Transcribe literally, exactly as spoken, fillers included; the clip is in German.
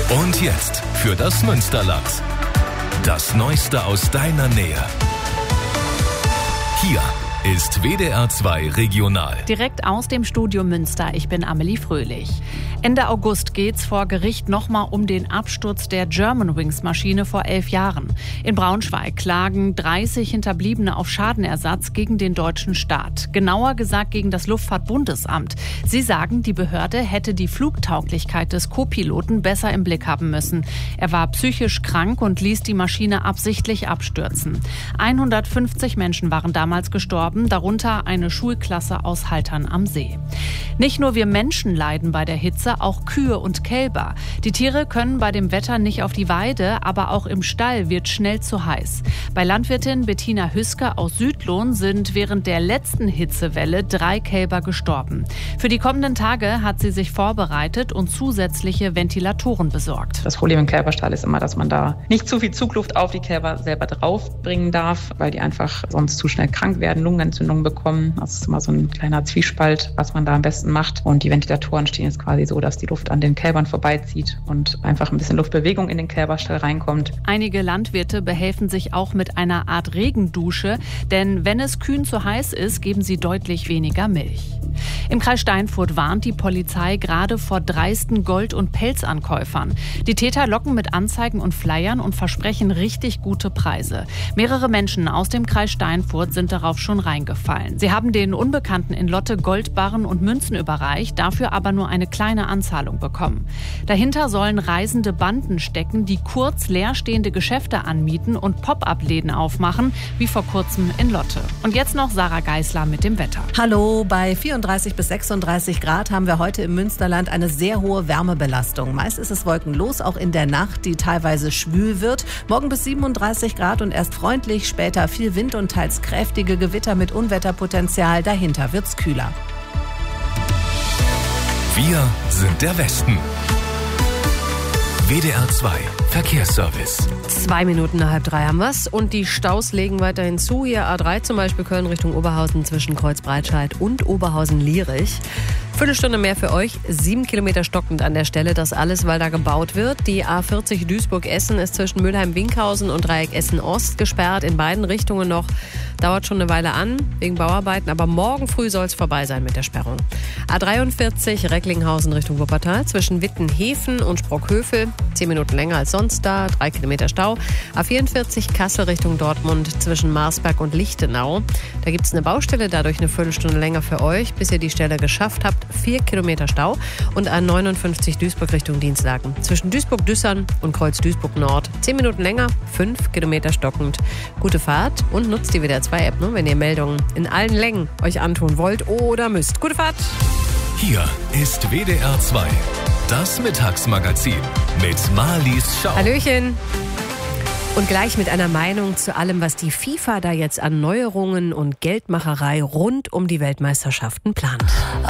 Und jetzt für das Münsterland. Das Neueste aus deiner Nähe. Hier ist W D R zwei Regional. Direkt aus dem Studio Münster. Ich bin Amelie Fröhlich. Ende August geht's vor Gericht nochmal um den Absturz der Germanwings-Maschine vor elf Jahren. In Braunschweig klagen dreißig Hinterbliebene auf Schadenersatz gegen den deutschen Staat. Genauer gesagt gegen das Luftfahrtbundesamt. Sie sagen, die Behörde hätte die Flugtauglichkeit des Co-Piloten besser im Blick haben müssen. Er war psychisch krank und ließ die Maschine absichtlich abstürzen. hundertfünfzig Menschen waren damals gestorben, darunter eine Schulklasse aus Haltern am See. Nicht nur wir Menschen leiden bei der Hitze, auch Kühe und Kälber. Die Tiere können bei dem Wetter nicht auf die Weide, aber auch im Stall wird schnell zu heiß. Bei Landwirtin Bettina Hüske aus Südlohn sind während der letzten Hitzewelle drei Kälber gestorben. Für die kommenden Tage hat sie sich vorbereitet und zusätzliche Ventilatoren besorgt. Das Problem im Kälberstall ist immer, dass man da nicht zu viel Zugluft auf die Kälber selber draufbringen darf, weil die einfach sonst zu schnell krank werden, Lungenentzündungen bekommen. Das ist immer so ein kleiner Zwiespalt, was man da am besten macht. Und die Ventilatoren stehen jetzt quasi so, dass die Luft an den Kälbern vorbeizieht und einfach ein bisschen Luftbewegung in den Kälberstall reinkommt. Einige Landwirte behelfen sich auch mit einer Art Regendusche, denn wenn es Kühen zu heiß ist, geben sie deutlich weniger Milch. Im Kreis Steinfurt warnt die Polizei gerade vor dreisten Gold- und Pelzankäufern. Die Täter locken mit Anzeigen und Flyern und versprechen richtig gute Preise. Mehrere Menschen aus dem Kreis Steinfurt sind darauf schon reingefallen. Sie haben den Unbekannten in Lotte Goldbarren und Münzen überreicht, dafür aber nur eine kleine Anzahlung bekommen. Dahinter sollen reisende Banden stecken, die kurz leerstehende Geschäfte anmieten und Pop-up-Läden aufmachen, wie vor kurzem in Lotte. Und jetzt noch Sarah Geisler mit dem Wetter. Hallo, bei vierunddreißig bis sechsunddreißig Grad haben wir heute im Münsterland eine sehr hohe Wärmebelastung. Meist ist es wolkenlos, auch in der Nacht, die teilweise schwül wird. Morgen bis siebenunddreißig Grad und erst freundlich, später viel Wind und teils kräftige Gewitter mit Unwetterpotenzial. Dahinter wird's kühler. Wir sind der Westen. W D R zwei Verkehrsservice. Zwei Minuten nach halb drei haben wir's und die Staus legen weiterhin zu. Hier A drei zum Beispiel Köln Richtung Oberhausen zwischen Kreuzbreitscheid und Oberhausen-Lierich. Viertelstunde mehr für euch, sieben Kilometer stockend an der Stelle. Das alles, weil da gebaut wird. Die A vierzig Duisburg-Essen ist zwischen Mülheim-Winkhausen und Dreieck Essen-Ost gesperrt. In beiden Richtungen noch. Dauert schon eine Weile an, wegen Bauarbeiten. Aber morgen früh soll es vorbei sein mit der Sperrung. A dreiundvierzig Recklinghausen Richtung Wuppertal zwischen Wittenhefen und Sprockhövel. Zehn Minuten länger als sonst da, drei Kilometer Stau. A vierundvierzig Kassel Richtung Dortmund zwischen Marsberg und Lichtenau. Da gibt es eine Baustelle, dadurch eine Viertelstunde länger für euch, bis ihr die Stelle geschafft habt. Vier Kilometer Stau. Und A neunundfünfzig Duisburg Richtung Dienstlaken. Zwischen Duisburg-Düssern und Kreuz Duisburg-Nord. Zehn Minuten länger, fünf Kilometer stockend. Gute Fahrt und nutzt die W D R zwei App, ne, wenn ihr Meldungen in allen Längen euch antun wollt oder müsst. Gute Fahrt! Hier ist W D R zwei, das Mittagsmagazin mit Marlies Schau. Hallöchen! Und gleich mit einer Meinung zu allem, was die FIFA da jetzt an Neuerungen und Geldmacherei rund um die Weltmeisterschaften plant.